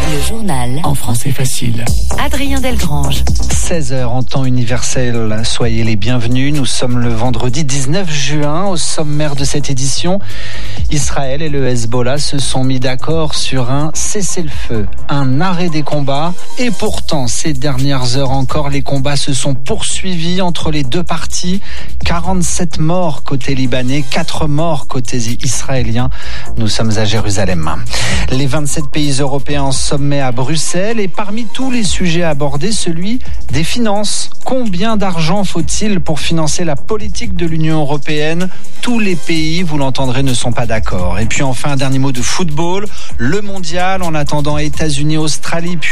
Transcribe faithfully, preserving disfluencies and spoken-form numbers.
Le journal en français facile. Adrien Delgrange. seize heures en temps universel, soyez les bienvenus. Nous sommes le vendredi dix-neuf juin. Au sommaire de cette édition, Israël et le Hezbollah se sont mis d'accord sur un cessez-le-feu, un arrêt des combats. Et pourtant, ces dernières heures encore, les combats se sont poursuivis entre les deux parties. quarante-sept morts côté libanais, quatre morts côté israélien. Nous sommes à Jérusalem. Les vingt-sept pays européens en sommet à Bruxelles, et parmi tous les sujets abordés, celui des finances. Combien d'argent faut-il pour financer la politique de l'Union européenne ? Tous les pays, vous l'entendrez, ne sont pas d'accord. Et puis enfin, un dernier mot de football. Le mondial, en attendant États-Unis, Australie, puis